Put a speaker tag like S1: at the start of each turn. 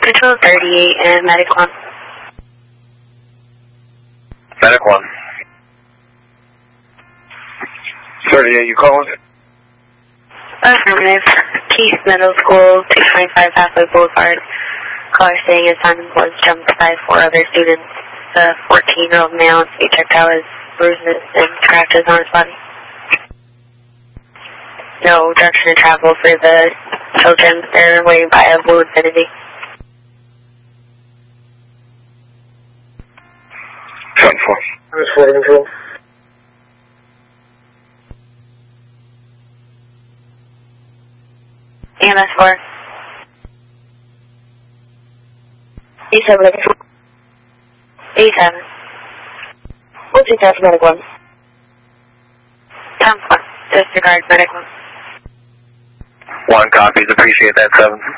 S1: Control 38 and Medic 1.
S2: Medic 1. 38, you calling?
S1: Affirmative. Keith Middle School, 225 Pathway Boulevard. Caller saying his son was jumped by 4 other students. The 14-year-old male to be checked out with bruises and scratches on his body. No direction of travel for the children. They're waiting by a Blue Infinity.
S2: 7-4.
S3: This is Florida Control.
S1: EMS 4.
S3: E7 Control.
S1: E7.
S3: What's your task, Medic 1?
S1: 10-4. Disregard Medic 1.
S2: 1 copies, appreciate that, 7.